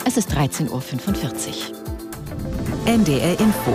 Es ist 13:45 Uhr. NDR Info.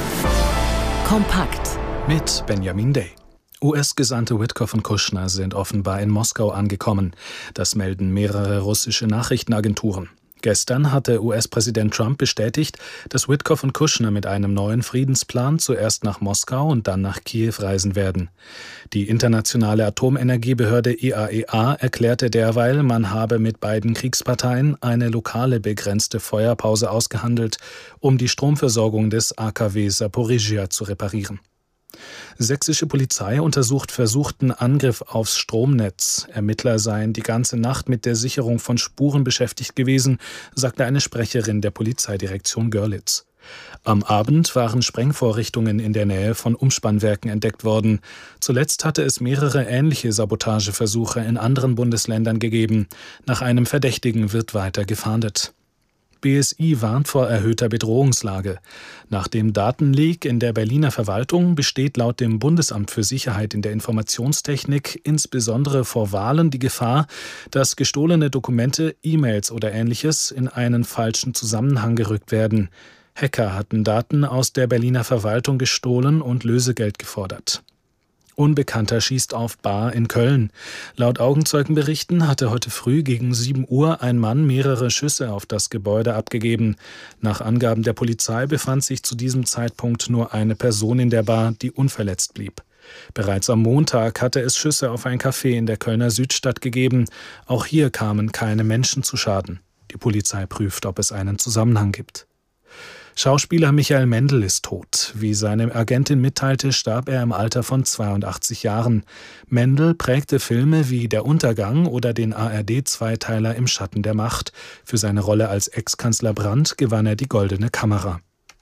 Kompakt. Mit Benjamin Day. US-Gesandte Witkoff und Kushner sind offenbar in Moskau angekommen. Das melden mehrere russische Nachrichtenagenturen. Gestern hatte US-Präsident Trump bestätigt, dass Witkoff und Kushner mit einem neuen Friedensplan zuerst nach Moskau und dann nach Kiew reisen werden. Die internationale Atomenergiebehörde IAEA erklärte derweil, man habe mit beiden Kriegsparteien eine lokale begrenzte Feuerpause ausgehandelt, um die Stromversorgung des AKW Saporizhzhia zu reparieren. Sächsische Polizei untersucht versuchten Angriff aufs Stromnetz. Ermittler seien die ganze Nacht mit der Sicherung von Spuren beschäftigt gewesen, sagte eine Sprecherin der Polizeidirektion Görlitz. Am Abend waren Sprengvorrichtungen in der Nähe von Umspannwerken entdeckt worden. Zuletzt hatte es mehrere ähnliche Sabotageversuche in anderen Bundesländern gegeben. Nach einem Verdächtigen wird weiter gefahndet. BSI warnt vor erhöhter Bedrohungslage. Nach dem Datenleak in der Berliner Verwaltung besteht laut dem Bundesamt für Sicherheit in der Informationstechnik insbesondere vor Wahlen die Gefahr, dass gestohlene Dokumente, E-Mails oder Ähnliches in einen falschen Zusammenhang gerückt werden. Hacker hatten Daten aus der Berliner Verwaltung gestohlen und Lösegeld gefordert. Unbekannter schießt auf Bar in Köln. Laut Augenzeugenberichten hatte heute früh gegen 7 Uhr ein Mann mehrere Schüsse auf das Gebäude abgegeben. Nach Angaben der Polizei befand sich zu diesem Zeitpunkt nur eine Person in der Bar, die unverletzt blieb. Bereits am Montag hatte es Schüsse auf ein Café in der Kölner Südstadt gegeben. Auch hier kamen keine Menschen zu Schaden. Die Polizei prüft, ob es einen Zusammenhang gibt. Schauspieler Michael Mendl ist tot. Wie seine Agentin mitteilte, starb er im Alter von 82 Jahren. Mendl prägte Filme wie Der Untergang oder den ARD-Zweiteiler Im Schatten der Macht. Für seine Rolle als Ex-Kanzler Brandt gewann er die Goldene Kamera.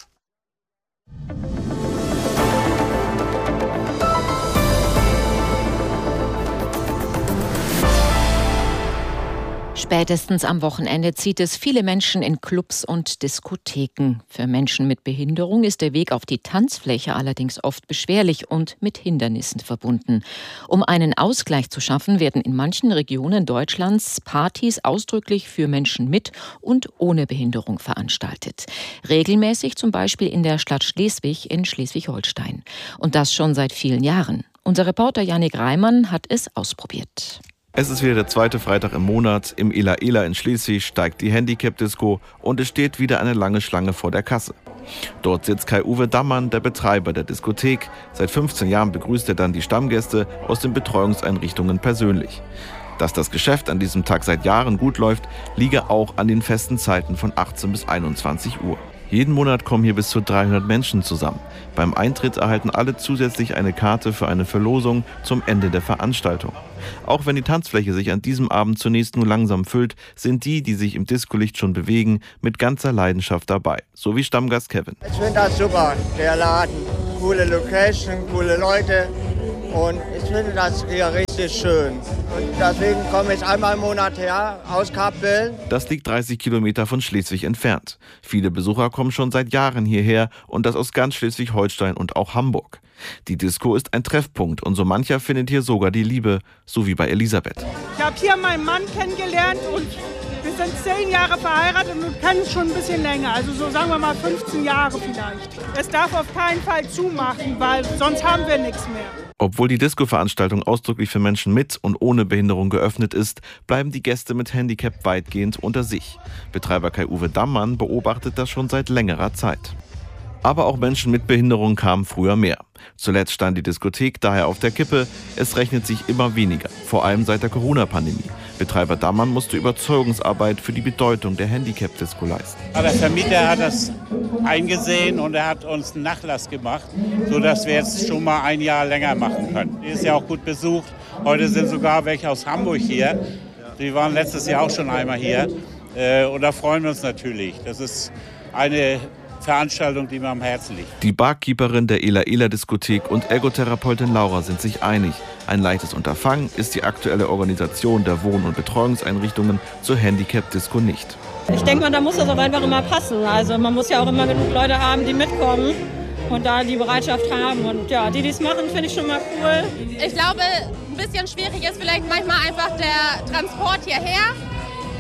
Spätestens am Wochenende zieht es viele Menschen in Clubs und Diskotheken. Für Menschen mit Behinderung ist der Weg auf die Tanzfläche allerdings oft beschwerlich und mit Hindernissen verbunden. Um einen Ausgleich zu schaffen, werden in manchen Regionen Deutschlands Partys ausdrücklich für Menschen mit und ohne Behinderung veranstaltet. Regelmäßig zum Beispiel in der Stadt Schleswig in Schleswig-Holstein. Und das schon seit vielen Jahren. Unser Reporter Jannik Reimann hat es ausprobiert. Es ist wieder der zweite Freitag im Monat. Im Ela Ela in Schleswig steigt die Handicap-Disco und es steht wieder eine lange Schlange vor der Kasse. Dort sitzt Kai-Uwe Dammann, der Betreiber der Diskothek. Seit 15 Jahren begrüßt er dann die Stammgäste aus den Betreuungseinrichtungen persönlich. Dass das Geschäft an diesem Tag seit Jahren gut läuft, liege auch an den festen Zeiten von 18 bis 21 Uhr. Jeden Monat kommen hier bis zu 300 Menschen zusammen. Beim Eintritt erhalten alle zusätzlich eine Karte für eine Verlosung zum Ende der Veranstaltung. Auch wenn die Tanzfläche sich an diesem Abend zunächst nur langsam füllt, sind die sich im Discolicht schon bewegen, mit ganzer Leidenschaft dabei. So wie Stammgast Kevin. Ich finde das super, der Laden. Coole Location, coole Leute. Und ich finde das hier richtig schön. Und deswegen komme ich einmal im Monat her, aus Kappeln. Das liegt 30 Kilometer von Schleswig entfernt. Viele Besucher kommen schon seit Jahren hierher und das aus ganz Schleswig-Holstein und auch Hamburg. Die Disco ist ein Treffpunkt und so mancher findet hier sogar die Liebe, so wie bei Elisabeth. Ich habe hier meinen Mann kennengelernt und wir sind 10 Jahre verheiratet und kennen es schon ein bisschen länger. Also so sagen wir mal 15 Jahre vielleicht. Es darf auf keinen Fall zumachen, weil sonst haben wir nichts mehr. Obwohl die Disco-Veranstaltung ausdrücklich für Menschen mit und ohne Behinderung geöffnet ist, bleiben die Gäste mit Handicap weitgehend unter sich. Betreiber Kai-Uwe Dammann beobachtet das schon seit längerer Zeit. Aber auch Menschen mit Behinderung kamen früher mehr. Zuletzt stand die Diskothek daher auf der Kippe. Es rechnet sich immer weniger, vor allem seit der Corona-Pandemie. Betreiber Dammann musste Überzeugungsarbeit für die Bedeutung der Handicap-Disco leisten. Der Vermieter hat das eingesehen und er hat uns einen Nachlass gemacht, sodass wir jetzt schon mal ein Jahr länger machen können. Die ist ja auch gut besucht. Heute sind sogar welche aus Hamburg hier. Die waren letztes Jahr auch schon einmal hier. Und da freuen wir uns natürlich. Das ist eine Veranstaltung, die mir am Herzen liegt. Die Barkeeperin der Ela Ela Diskothek und Ergotherapeutin Laura sind sich einig. Ein leichtes Unterfangen ist die aktuelle Organisation der Wohn- und Betreuungseinrichtungen zur Handicap-Disco nicht. Ich denke mal, da muss das auch einfach immer passen. Also man muss ja auch immer genug Leute haben, die mitkommen und da die Bereitschaft haben. Und ja, die es machen, finde ich schon mal cool. Ich glaube, ein bisschen schwierig ist vielleicht manchmal einfach der Transport hierher.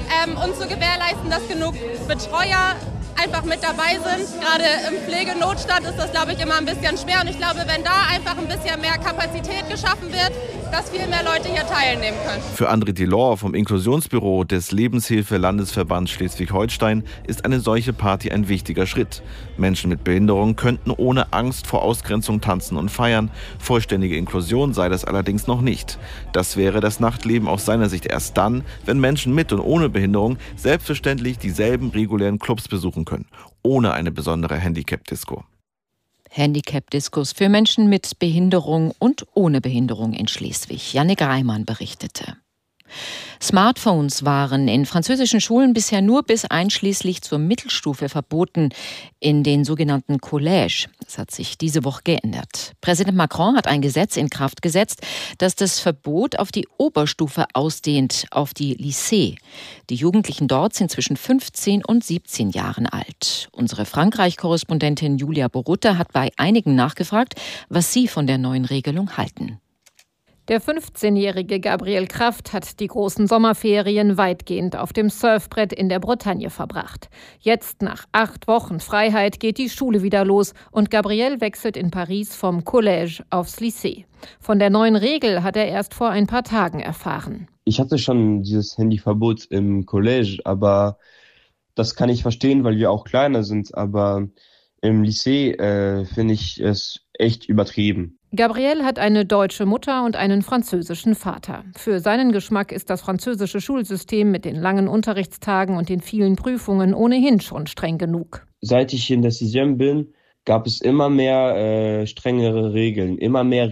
und zu gewährleisten, dass genug Betreuer einfach mit dabei sind. Gerade im Pflegenotstand ist das, glaube ich, immer ein bisschen schwer. Und ich glaube, wenn da einfach ein bisschen mehr Kapazität geschaffen wird, dass viel mehr Leute hier teilnehmen können. Für André Delors vom Inklusionsbüro des Lebenshilfe-Landesverbands Schleswig-Holstein ist eine solche Party ein wichtiger Schritt. Menschen mit Behinderung könnten ohne Angst vor Ausgrenzung tanzen und feiern. Vollständige Inklusion sei das allerdings noch nicht. Das wäre das Nachtleben aus seiner Sicht erst dann, wenn Menschen mit und ohne Behinderung selbstverständlich dieselben regulären Clubs besuchen können, ohne eine besondere Handicap-Disco. Handicap-Diskos für Menschen mit Behinderung und ohne Behinderung in Schleswig. Jannik Reimann berichtete. Smartphones waren in französischen Schulen bisher nur bis einschließlich zur Mittelstufe verboten, in den sogenannten Collèges. Das hat sich diese Woche geändert. Präsident Macron hat ein Gesetz in Kraft gesetzt, das das Verbot auf die Oberstufe ausdehnt, auf die Lycée. Die Jugendlichen dort sind zwischen 15 und 17 Jahren alt. Unsere Frankreich-Korrespondentin Julia Borutta hat bei einigen nachgefragt, was sie von der neuen Regelung halten. Der 15-jährige Gabriel Kraft hat die großen Sommerferien weitgehend auf dem Surfbrett in der Bretagne verbracht. Jetzt, nach 8 Wochen Freiheit, geht die Schule wieder los und Gabriel wechselt in Paris vom Collège aufs Lycée. Von der neuen Regel hat er erst vor ein paar Tagen erfahren. Ich hatte schon dieses Handyverbot im Collège, aber das kann ich verstehen, weil wir auch kleiner sind. Aber im Lycée finde ich es echt übertrieben. Gabriel hat eine deutsche Mutter und einen französischen Vater. Für seinen Geschmack ist das französische Schulsystem mit den langen Unterrichtstagen und den vielen Prüfungen ohnehin schon streng genug. Seit ich in der 6. bin, gab es immer mehr strengere Regeln, immer mehr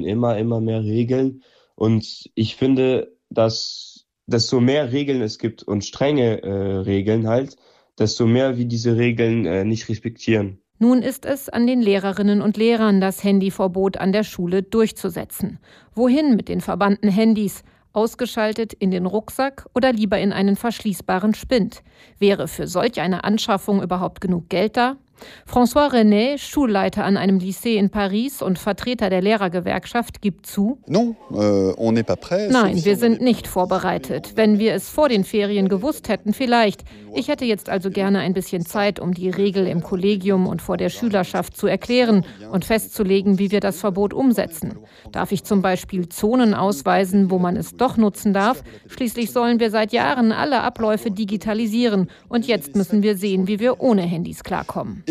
Regeln. Und ich finde, dass desto mehr Regeln es gibt und strenge Regeln halt, desto mehr wir diese Regeln nicht respektieren. Nun ist es an den Lehrerinnen und Lehrern, das Handyverbot an der Schule durchzusetzen. Wohin mit den verbannten Handys? Ausgeschaltet in den Rucksack oder lieber in einen verschließbaren Spind? Wäre für solch eine Anschaffung überhaupt genug Geld da? François René, Schulleiter an einem Lycée in Paris und Vertreter der Lehrergewerkschaft, gibt zu: Nein, wir sind nicht vorbereitet. Wenn wir es vor den Ferien gewusst hätten, vielleicht. Ich hätte jetzt also gerne ein bisschen Zeit, um die Regel im Kollegium und vor der Schülerschaft zu erklären und festzulegen, wie wir das Verbot umsetzen. Darf ich zum Beispiel Zonen ausweisen, wo man es doch nutzen darf? Schließlich sollen wir seit Jahren alle Abläufe digitalisieren und jetzt müssen wir sehen, wie wir ohne Handys klarkommen.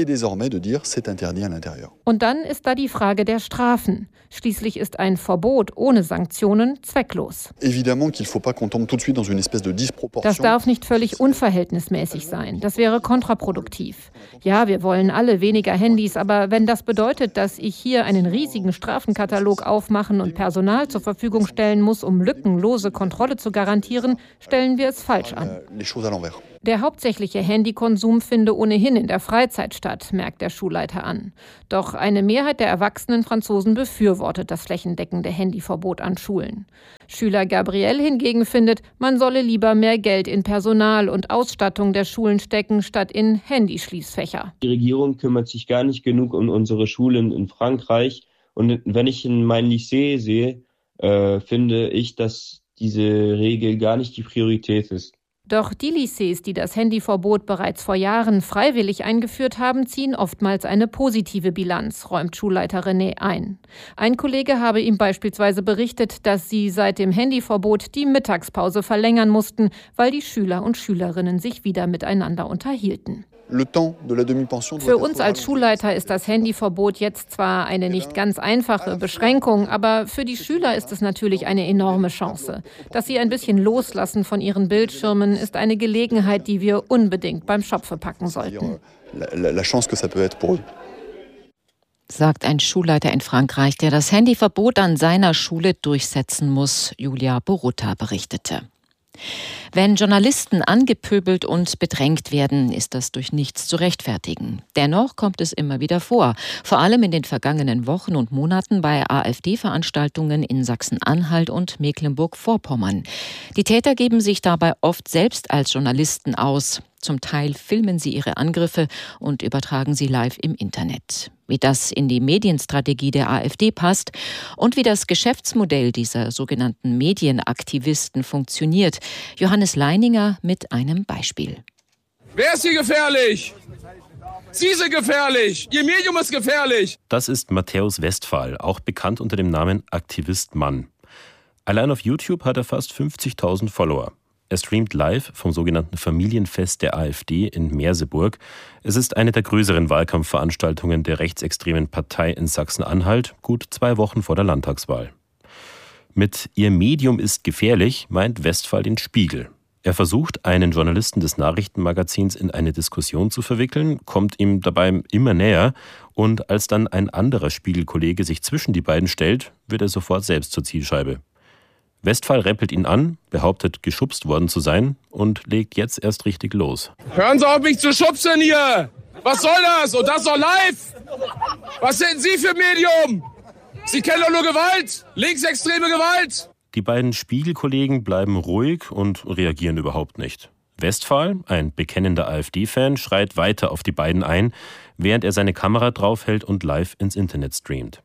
Und dann ist da die Frage der Strafen. Schließlich ist ein Verbot ohne Sanktionen zwecklos. Das darf nicht völlig unverhältnismäßig sein. Das wäre kontraproduktiv. Ja, wir wollen alle weniger Handys, aber wenn das bedeutet, dass ich hier einen riesigen Strafenkatalog aufmachen und Personal zur Verfügung stellen muss, um lückenlose Kontrolle zu garantieren, stellen wir es falsch an. Der hauptsächliche Handykonsum finde ohnehin in der Freizeit statt, merkt der Schulleiter an. Doch eine Mehrheit der erwachsenen Franzosen befürwortet das flächendeckende Handyverbot an Schulen. Schüler Gabriel hingegen findet, man solle lieber mehr Geld in Personal und Ausstattung der Schulen stecken, statt in Handyschließfächer. Die Regierung kümmert sich gar nicht genug um unsere Schulen in Frankreich. Und wenn ich in mein Lycée sehe, finde ich, dass diese Regel gar nicht die Priorität ist. Doch die Lycées, die das Handyverbot bereits vor Jahren freiwillig eingeführt haben, ziehen oftmals eine positive Bilanz, räumt Schulleiter René ein. Ein Kollege habe ihm beispielsweise berichtet, dass sie seit dem Handyverbot die Mittagspause verlängern mussten, weil die Schüler und Schülerinnen sich wieder miteinander unterhielten. Für uns als Schulleiter ist das Handyverbot jetzt zwar eine nicht ganz einfache Beschränkung, aber für die Schüler ist es natürlich eine enorme Chance. Dass sie ein bisschen loslassen von ihren Bildschirmen, ist eine Gelegenheit, die wir unbedingt beim Schopfe packen sollten. Sagt ein Schulleiter in Frankreich, der das Handyverbot an seiner Schule durchsetzen muss, Julia Borutta berichtete. Wenn Journalisten angepöbelt und bedrängt werden, ist das durch nichts zu rechtfertigen. Dennoch kommt es immer wieder vor, vor allem in den vergangenen Wochen und Monaten bei AfD-Veranstaltungen in Sachsen-Anhalt und Mecklenburg-Vorpommern. Die Täter geben sich dabei oft selbst als Journalisten aus. Zum Teil filmen sie ihre Angriffe und übertragen sie live im Internet. Wie das in die Medienstrategie der AfD passt und wie das Geschäftsmodell dieser sogenannten Medienaktivisten funktioniert. Johannes Leininger mit einem Beispiel. Wer ist hier gefährlich? Sie sind gefährlich! Ihr Medium ist gefährlich! Das ist Matthäus Westphal, auch bekannt unter dem Namen Aktivist Mann. Allein auf YouTube hat er fast 50.000 Follower. Er streamt live vom sogenannten Familienfest der AfD in Merseburg. Es ist eine der größeren Wahlkampfveranstaltungen der rechtsextremen Partei in Sachsen-Anhalt, gut 2 Wochen vor der Landtagswahl. Mit Ihr Medium ist gefährlich meint Westphal den Spiegel. Er versucht, einen Journalisten des Nachrichtenmagazins in eine Diskussion zu verwickeln, kommt ihm dabei immer näher und als dann ein anderer Spiegelkollege sich zwischen die beiden stellt, wird er sofort selbst zur Zielscheibe. Westphal rempelt ihn an, behauptet, geschubst worden zu sein und legt jetzt erst richtig los. Hören Sie auf, mich zu schubsen hier! Was soll das? Und das doch live! Was sind Sie für ein Medium? Sie kennen doch nur Gewalt! Linksextreme Gewalt! Die beiden Spiegelkollegen bleiben ruhig und reagieren überhaupt nicht. Westphal, ein bekennender AfD-Fan, schreit weiter auf die beiden ein, während er seine Kamera draufhält und live ins Internet streamt.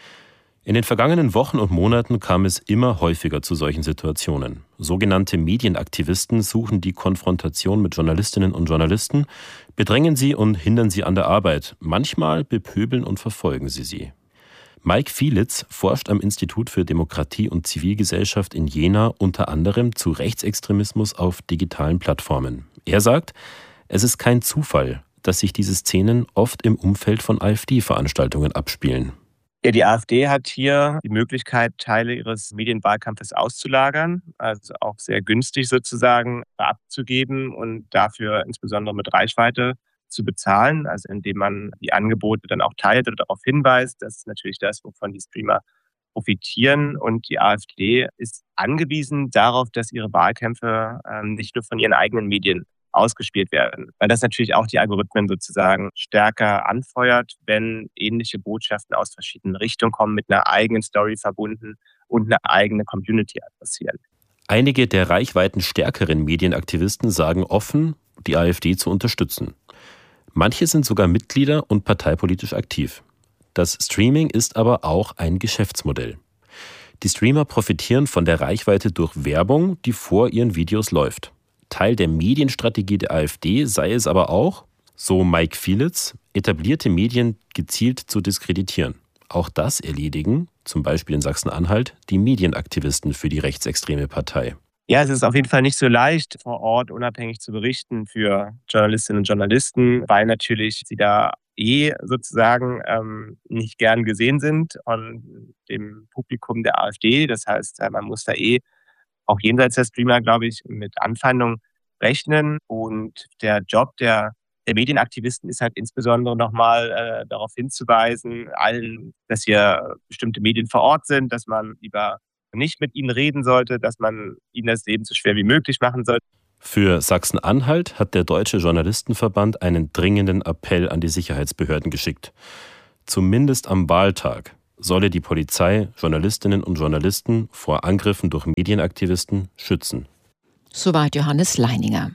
In den vergangenen Wochen und Monaten kam es immer häufiger zu solchen Situationen. Sogenannte Medienaktivisten suchen die Konfrontation mit Journalistinnen und Journalisten, bedrängen sie und hindern sie an der Arbeit. Manchmal bepöbeln und verfolgen sie. Mike Fielitz forscht am Institut für Demokratie und Zivilgesellschaft in Jena unter anderem zu Rechtsextremismus auf digitalen Plattformen. Er sagt, es ist kein Zufall, dass sich diese Szenen oft im Umfeld von AfD-Veranstaltungen abspielen. Ja, die AfD hat hier die Möglichkeit, Teile ihres Medienwahlkampfes auszulagern, also auch sehr günstig sozusagen abzugeben und dafür insbesondere mit Reichweite zu bezahlen, also indem man die Angebote dann auch teilt oder darauf hinweist. Das ist natürlich das, wovon die Streamer profitieren. Und die AfD ist angewiesen darauf, dass ihre Wahlkämpfe nicht nur von ihren eigenen Medien ausgespielt werden, weil das natürlich auch die Algorithmen sozusagen stärker anfeuert, wenn ähnliche Botschaften aus verschiedenen Richtungen kommen, mit einer eigenen Story verbunden und eine eigene Community adressieren. Einige der reichweitenstärkeren Medienaktivisten sagen offen, die AfD zu unterstützen. Manche sind sogar Mitglieder und parteipolitisch aktiv. Das Streaming ist aber auch ein Geschäftsmodell. Die Streamer profitieren von der Reichweite durch Werbung, die vor ihren Videos läuft. Teil der Medienstrategie der AfD sei es aber auch, so Mike Fielitz, etablierte Medien gezielt zu diskreditieren. Auch das erledigen, zum Beispiel in Sachsen-Anhalt, die Medienaktivisten für die rechtsextreme Partei. Ja, es ist auf jeden Fall nicht so leicht, vor Ort unabhängig zu berichten für Journalistinnen und Journalisten, weil natürlich sie da sozusagen nicht gern gesehen sind von dem Publikum der AfD. Das heißt, man muss da auch jenseits der Streamer, glaube ich, mit Anfeindungen rechnen. Und der Job der Medienaktivisten ist halt insbesondere nochmal darauf hinzuweisen, allen, dass hier bestimmte Medien vor Ort sind, dass man lieber nicht mit ihnen reden sollte, dass man ihnen das Leben so schwer wie möglich machen sollte. Für Sachsen-Anhalt hat der Deutsche Journalistenverband einen dringenden Appell an die Sicherheitsbehörden geschickt. Zumindest am Wahltag solle die Polizei Journalistinnen und Journalisten vor Angriffen durch Medienaktivisten schützen. Soweit Johannes Leininger.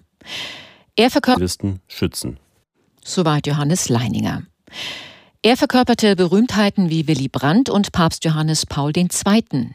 Soweit Johannes Leininger. Er verkörperte Berühmtheiten wie Willy Brandt und Papst Johannes Paul II.